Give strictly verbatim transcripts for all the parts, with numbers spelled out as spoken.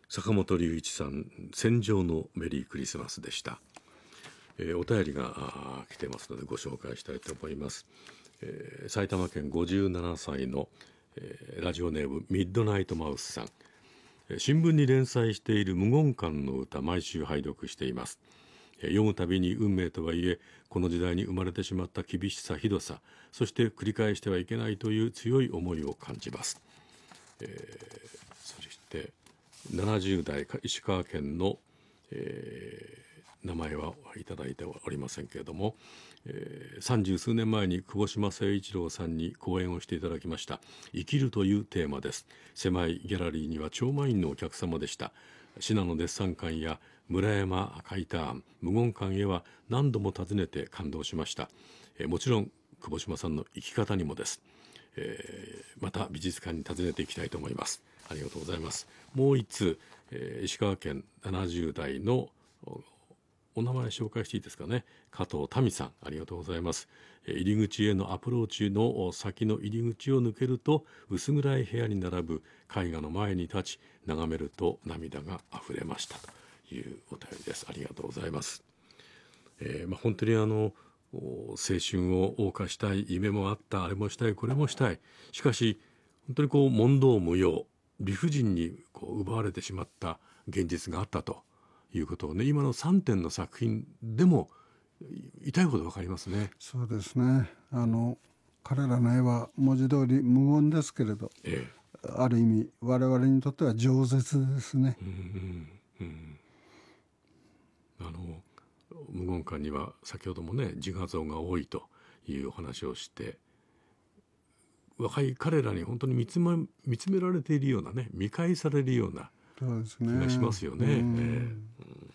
坂本龍一さん、戦場のメリークリスマスでした。えー、お便りが来てますのでご紹介したいと思います。えー、埼玉県ごじゅうななさいの、えー、ラジオネームミッドナイトマウスさん。新聞に連載している無言館の歌、毎週拝読しています。読むたびに運命とはいえ、この時代に生まれてしまった厳しさ、ひどさ、そして繰り返してはいけないという強い思いを感じます。えー、そしてななじゅう代石川県の、えー、名前はいただいておりませんけれども、えー、三十数年前に久保島誠一郎さんに講演をしていただきました。生きるというテーマです。狭いギャラリーには超満員のお客様でした。信濃デッサン館や村山海ターン、無言館へは何度も訪ねて感動しました。えー、もちろん久保島さんの生き方にもです。えー、また美術館に訪ねていきたいと思います。ありがとうございます。もう一通、えー、石川県ななじゅう代のお名前紹介していいですかね。加藤民さん、ありがとうございます。入り口へのアプローチの先の入り口を抜けると薄暗い部屋に並ぶ絵画の前に立ち、眺めると涙があふれましたというお便りです。ありがとうございます。えーまあ、本当にあの青春を謳歌したい、夢もあった、あれもしたい、これもしたい。しかし本当にこう問答無用、理不尽にこう奪われてしまった現実があったということをね、今のさんてんの作品でも痛いほど分かりますね。 そうですね。あの彼らの絵は文字通り無言ですけれど、ええ、ある意味我々にとっては饒舌ですね。うんうんうん、 あの無言館には先ほどもね、自画像が多いというお話をして、若い彼らに本当に見つめ、見つめられているようなね、見返されるような気がしますよね。えーうん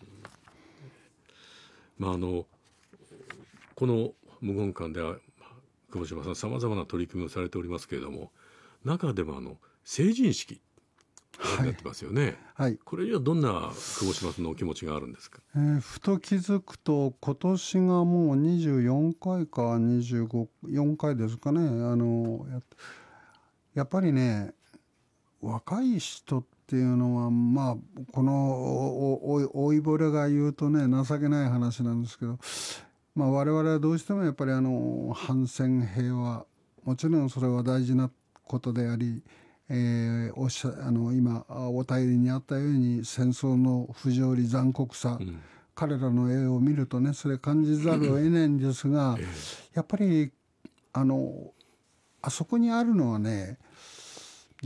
まあ、あのこの無言館では久保島さんさまざまな取り組みをされておりますけれども、中でもあの成人式やってますよね。はいはい、これにはどんな久保島さんのお気持ちがあるんですか。 えー、ふと気づくと今年がもうにじゅうよんかいかにじゅうご、よんかいですかね。あの や, やっぱりね、若い人っていうのはまあこの老いぼれが言うとね、情けない話なんですけど、まあ、我々はどうしてもやっぱりあの反戦平和、もちろんそれは大事なことであり、えー、おっしゃあの今お便りにあったように戦争の不条理残酷さ、うん、彼らの絵を見るとね、それ感じざるを得ないんですが、やっぱりあのあそこにあるのはね、